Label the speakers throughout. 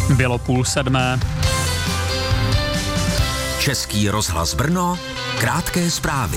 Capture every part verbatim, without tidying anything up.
Speaker 1: Bylo půl sedmé.
Speaker 2: Český rozhlas Brno, krátké zprávy.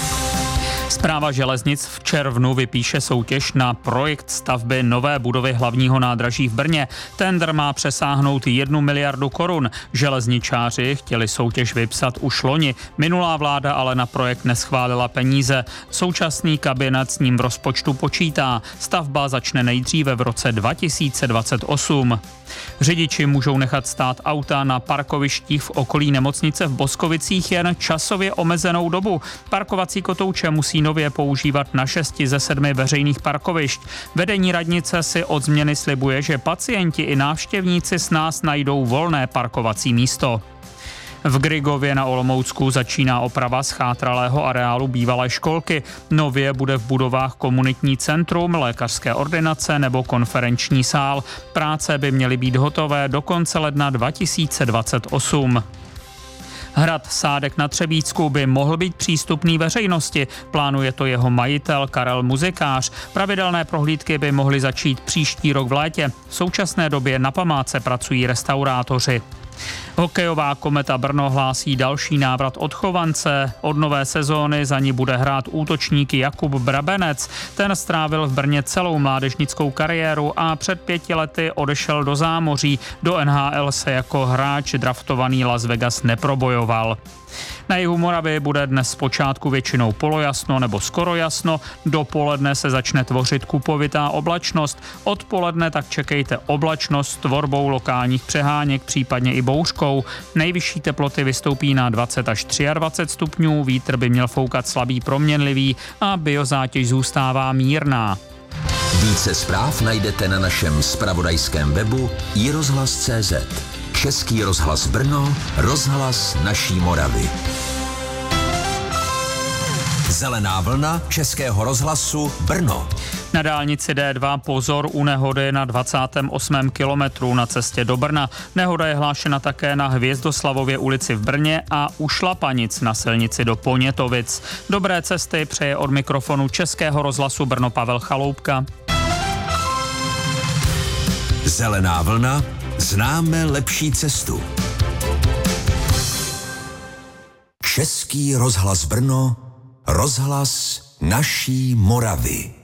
Speaker 1: Správa železnic v červnu vypíše soutěž na projekt stavby nové budovy hlavního nádraží v Brně. Tendr má přesáhnout jednu miliardu korun. Železničáři chtěli soutěž vypsat už loni. Minulá vláda ale na projekt neschválila peníze. Současný kabinet s ním v rozpočtu počítá. Stavba začne nejdříve v roce dva tisíce dvacet osm. Řidiči můžou nechat stát auta na parkovištích v okolí nemocnice v Boskovicích jen časově omezenou dobu. Parkovací kotouče musí nově používat na šesti ze sedmi veřejných parkovišť. Vedení radnice si od změny slibuje, že pacienti i návštěvníci s nás najdou volné parkovací místo. V Grygově na Olomoucku začíná oprava schátralého areálu bývalé školky. Nově bude v budovách komunitní centrum, lékařské ordinace nebo konferenční sál. Práce by měly být hotové do konce ledna dva tisíce dvacet osm. Hrad Sádek na Třebíčsku by mohl být přístupný veřejnosti. Plánuje to jeho majitel Karel Muzikář. Pravidelné prohlídky by mohly začít příští rok v létě. V současné době na památce pracují restaurátoři. Hokejová Kometa Brno hlásí další návrat odchovance. Od nové sezóny za ní bude hrát útočník Jakub Brabenec. Ten strávil v Brně celou mládežnickou kariéru a před pěti lety odešel do zámoří. Do N H L se jako hráč draftovaný Las Vegas neprobojoval. Na jihu Moravy bude dnes zpočátku většinou polojasno nebo skoro jasno, dopoledne se začne tvořit kupovitá oblačnost, odpoledne tak čekejte oblačnost s tvorbou lokálních přeháněk, případně i bouřkou. Nejvyšší teploty vystoupí na dvacet až dvacet tři stupňů, vítr by měl foukat slabý proměnlivý a biozátěž zůstává mírná.
Speaker 2: Více zpráv najdete na našem zpravodajském webu i rozhlas tečka cé zet. Český rozhlas Brno, rozhlas naší Moravy. Zelená vlna Českého rozhlasu Brno.
Speaker 1: Na dálnici D dva pozor u nehody na dvacátém osmém kilometru na cestě do Brna. Nehoda je hlášena také na Hvězdoslavově ulici v Brně a u Šlapanic na silnici do Ponětovic. Dobré cesty přeje od mikrofonu Českého rozhlasu Brno Pavel Chaloupka.
Speaker 2: Zelená vlna, známe lepší cestu. Český rozhlas Brno, rozhlas naší Moravy.